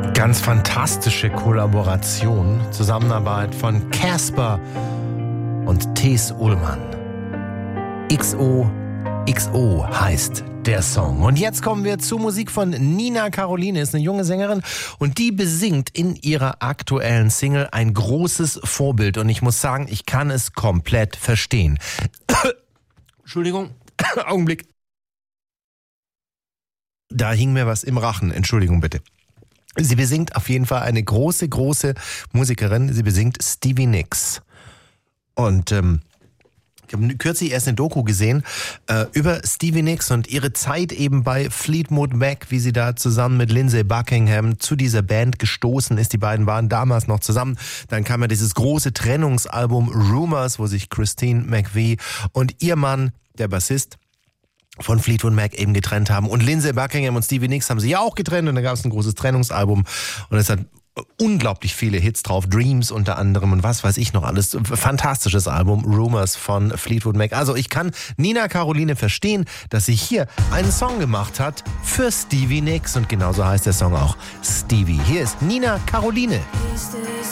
Ganz fantastische Kollaboration, Zusammenarbeit von Casper und Thes Ullmann. XOXO heißt der Song. Und jetzt kommen wir zur Musik von Nina Caroline, ist eine junge Sängerin und die besingt in ihrer aktuellen Single ein großes Vorbild. Und ich muss sagen, ich kann es komplett verstehen. Entschuldigung, Augenblick. Da hing mir was im Rachen, Entschuldigung bitte. Sie besingt auf jeden Fall eine große Musikerin. Sie besingt Stevie Nicks. Und ich habe kürzlich erst eine Doku gesehen über Stevie Nicks und ihre Zeit eben bei Fleetwood Mac, wie sie da zusammen mit Lindsey Buckingham zu dieser Band gestoßen ist. Die beiden waren damals noch zusammen. Dann kam ja dieses große Trennungsalbum Rumors, wo sich Christine McVie und ihr Mann, der Bassist, von Fleetwood Mac eben getrennt haben. Und Lindsey Buckingham und Stevie Nicks haben sich ja auch getrennt und dann gab es ein großes Trennungsalbum und es hat unglaublich viele Hits drauf, Dreams unter anderem und was weiß ich noch alles. Fantastisches Album, Rumors von Fleetwood Mac. Also ich kann Nina Caroline verstehen, dass sie hier einen Song gemacht hat für Stevie Nicks und genauso heißt der Song auch Stevie. Hier ist Nina Caroline.